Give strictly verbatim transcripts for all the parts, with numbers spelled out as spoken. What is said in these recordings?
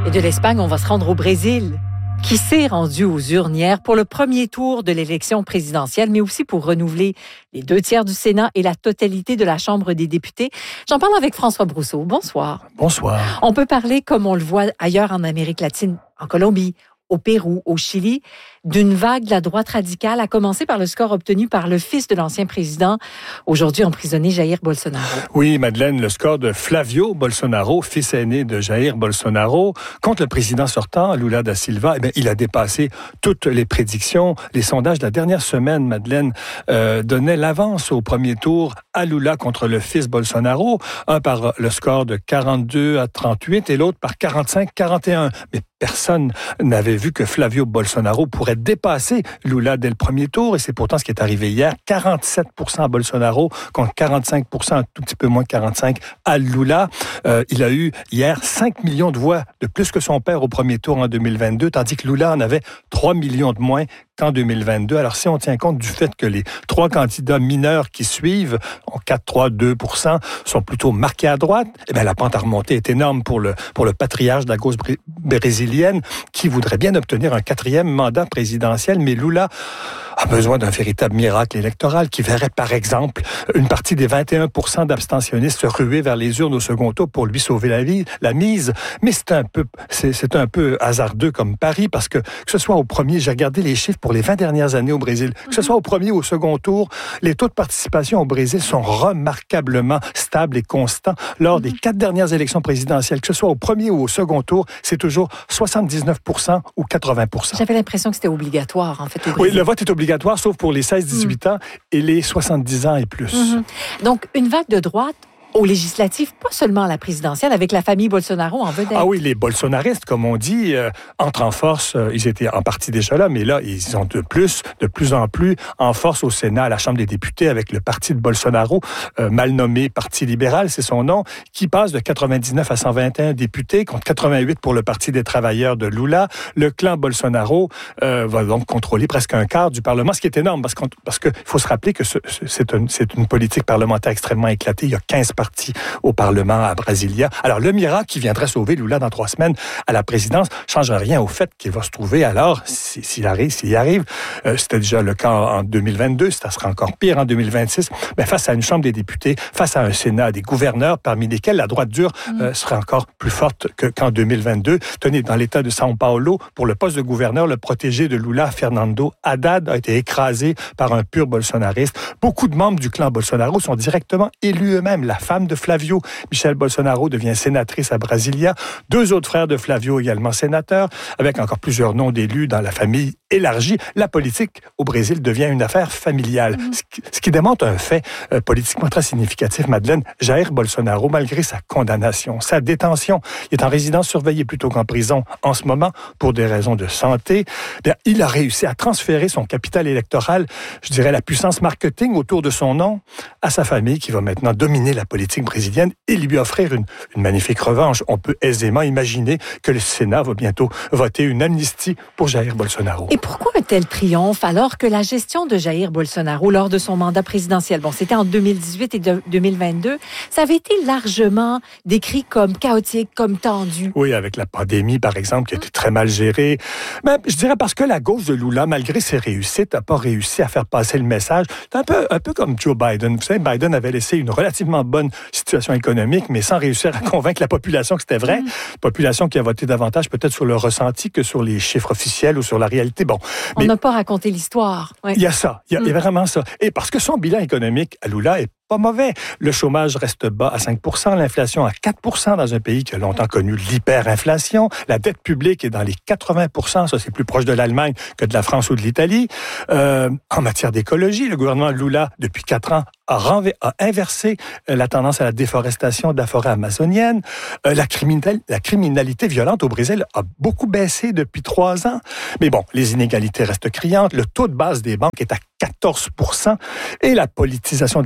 Et de l'Espagne, on va se rendre au Brésil, qui s'est rendu aux urnes hier pour le premier tour de l'élection présidentielle, mais aussi pour renouveler les deux tiers du Sénat et la totalité de la Chambre des députés. J'en parle avec François Brousseau. Bonsoir. Bonsoir. On peut parler, comme on le voit ailleurs en Amérique latine, en Colombie, au Pérou, au Chili, d'une vague de la droite radicale, à commencer par le score obtenu par le fils de l'ancien président, aujourd'hui emprisonné, Jair Bolsonaro. Oui, Madeleine, le score de Flavio Bolsonaro, fils aîné de Jair Bolsonaro, contre le président sortant, Lula da Silva, eh bien, il a dépassé toutes les prédictions. Les sondages de la dernière semaine, Madeleine, euh, donnaient l'avance au premier tour à Lula contre le fils Bolsonaro, un par le score de quarante-deux à trente-huit et l'autre par quarante-cinq à quarante et un. Mais personne n'avait vu que Flavio Bolsonaro pourrait dépasser Lula dès le premier tour, et c'est pourtant ce qui est arrivé hier. quarante-sept pour cent à Bolsonaro contre quarante-cinq pour cent, un tout petit peu moins de quarante-cinq pour cent à Lula. Euh, il a eu hier cinq millions de voix de plus que son père au premier tour en deux mille vingt-deux, tandis que Lula en avait trois millions de moins qu'en deux mille vingt-deux. Alors, si on tient compte du fait que les trois candidats mineurs qui suivent, en quatre, trois, deux pour cent, sont plutôt marqués à droite, eh bien, la pente à remonter est énorme pour le, pour le patriarche de la gauche bré- brésilienne, qui voudrait bien obtenir un quatrième mandat présidentiel, mais Lula a besoin d'un véritable miracle électoral qui verrait, par exemple, une partie des vingt et un pour cent d'abstentionnistes se ruer vers les urnes au second tour pour lui sauver la, vie, la mise. Mais c'est un peu, c'est, c'est un peu hasardeux comme pari, parce que que ce soit au premier, j'ai regardé les chiffres pour les vingt dernières années au Brésil, que ce soit au premier ou au second tour, les taux de participation au Brésil sont remarquablement stables et constants. Lors des quatre dernières élections présidentielles, que ce soit au premier ou au second tour, c'est toujours soixante-dix-neuf pour cent ou quatre-vingts pour cent. J'avais l'impression que c'était obligatoire, en fait, au Brésil. Oui, le vote est obligatoire, sauf pour les seize à dix-huit mmh. ans et les soixante-dix ans et plus. Mmh. Donc, une vague de droite aux législatives, pas seulement à la présidentielle, avec la famille Bolsonaro en vedette. Ah oui, les bolsonaristes, comme on dit, euh, entrent en force. Euh, ils étaient en partie déjà là, mais là, ils sont de plus, de plus en plus en force au Sénat, à la Chambre des députés, avec le parti de Bolsonaro, euh, mal nommé Parti libéral, c'est son nom, qui passe de quatre-vingt-dix-neuf à cent vingt et un députés, contre quatre-vingt-huit pour le Parti des travailleurs de Lula. Le clan Bolsonaro euh, va donc contrôler presque un quart du Parlement, ce qui est énorme, parce qu'il parce que faut se rappeler que ce, c'est, une, c'est une politique parlementaire extrêmement éclatée. Il y a quinze partis au Parlement à Brasilia. Alors, le miracle qui viendrait sauver Lula dans trois semaines à la présidence ne change rien au fait qu'il va se trouver alors, s'il arrive, s'il y arrive, euh, c'était déjà le cas en deux mille vingt-deux, ça sera encore pire en deux mille vingt-six, mais face à une Chambre des députés, face à un Sénat, des gouverneurs, parmi lesquels la droite dure euh, serait encore plus forte que, qu'en deux mille vingt-deux. Tenez, dans l'État de São Paulo, pour le poste de gouverneur, le protégé de Lula, Fernando Haddad, a été écrasé par un pur bolsonariste. Beaucoup de membres du clan Bolsonaro sont directement élus eux-mêmes. La femme de Flavio, Michelle Bolsonaro, devient sénatrice à Brasilia. Deux autres frères de Flavio également sénateurs, avec encore plusieurs noms d'élus dans la famille élargie. La politique au Brésil devient une affaire familiale. Mmh. Ce, qui, ce qui démontre un fait euh, politiquement très significatif, Madeleine. Jair Bolsonaro, malgré sa condamnation, sa détention, il est en résidence surveillée plutôt qu'en prison en ce moment pour des raisons de santé. Bien, il a réussi à transférer son capital électoral, je dirais la puissance marketing autour de son nom, à sa famille qui va maintenant dominer la politique brésilienne et lui offrir une, une magnifique revanche. On peut aisément imaginer que le Sénat va bientôt voter une amnistie pour Jair Bolsonaro. Et pourquoi un tel triomphe alors que la gestion de Jair Bolsonaro lors de son mandat présidentiel, bon, c'était en deux mille dix-huit et deux mille vingt-deux, ça avait été largement décrit comme chaotique, comme tendu. Oui, avec la pandémie, par exemple, qui a été très mal gérée. Mais je dirais parce que la gauche de Lula, malgré ses réussites, n'a pas réussi à faire passer le message. C'est un peu, un peu comme Joe Biden. Vous savez, Biden avait laissé une relativement bonne situation économique, mais sans réussir à convaincre la population que c'était vrai. Mmh. Population qui a voté davantage peut-être sur le ressenti que sur les chiffres officiels ou sur la réalité. Bon, on n'a pas raconté l'histoire. Il ouais. y a ça, il y, mmh. y a vraiment ça. Et parce que son bilan économique à Lula est pas mauvais. Le chômage reste bas à cinq pour cent, l'inflation à quatre pour cent dans un pays qui a longtemps connu l'hyperinflation. La dette publique est dans les quatre-vingts pour cent, ça c'est plus proche de l'Allemagne que de la France ou de l'Italie. Euh, en matière d'écologie, le gouvernement Lula, depuis quatre ans, a, renver, a inversé la tendance à la déforestation de la forêt amazonienne. Euh, la, criminal, la criminalité violente au Brésil a beaucoup baissé depuis trois ans. Mais bon, les inégalités restent criantes. Le taux de base des banques est à quatorze pour cent et la politisation de la justice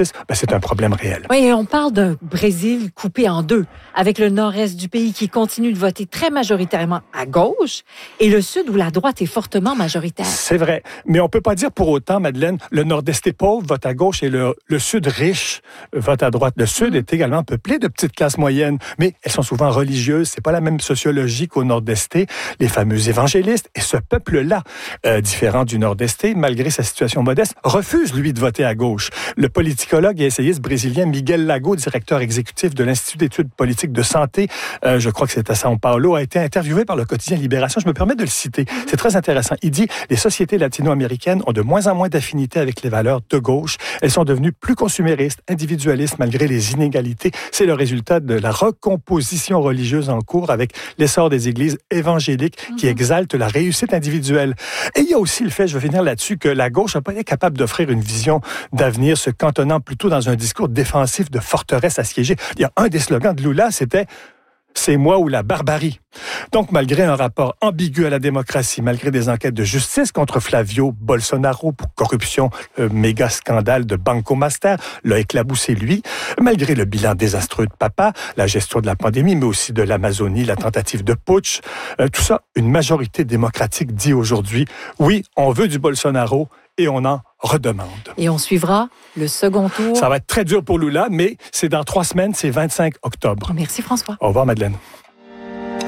crise, ben, c'est un problème réel. Oui, et on parle d'un Brésil coupé en deux, avec le nord-est du pays qui continue de voter très majoritairement à gauche et le sud où la droite est fortement majoritaire. C'est vrai, mais on peut pas dire pour autant, Madeleine, le nord-est est pauvre, vote à gauche, et le, le sud riche, vote à droite. Le sud est également peuplé de petites classes moyennes, mais elles sont souvent religieuses. C'est pas la même sociologie qu'au nord-est, les fameux évangélistes. Et ce peuple-là, euh, différent du nord-est, malgré sa situation modeste, refuse, lui, de voter à gauche. Le politicologue et essayiste brésilien Miguel Lago, directeur exécutif de l'Institut d'études politiques de santé, euh, je crois que c'est à São Paulo, a été interviewé par le quotidien Libération. Je me permets de le citer. C'est très intéressant. Il dit « Les sociétés latino-américaines ont de moins en moins d'affinité avec les valeurs de gauche. Elles sont devenues plus consuméristes, individualistes, malgré les inégalités. C'est le résultat de la recomposition religieuse en cours avec l'essor des églises évangéliques qui mm-hmm. exaltent la réussite individuelle. » Et il y a aussi le fait, je vais finir là-dessus, que la gauche n'a pas été capable d'offrir une vision d'avenir, se cantonnant plutôt dans un discours défensif de forteresse assiégée. Il y a un des slogans de Lula, c'était « C'est moi ou la barbarie ». Donc, malgré un rapport ambigu à la démocratie, malgré des enquêtes de justice contre Flavio Bolsonaro pour corruption, le méga scandale de Banco Master l'a éclaboussé, lui, malgré le bilan désastreux de Papa, la gestion de la pandémie, mais aussi de l'Amazonie, la tentative de putsch, euh, tout ça, une majorité démocratique dit aujourd'hui, oui, on veut du Bolsonaro et on en redemande. Et on suivra le second tour. Ça va être très dur pour Lula, mais c'est dans trois semaines, c'est vingt-cinq octobre. Merci François. Au revoir Madeleine.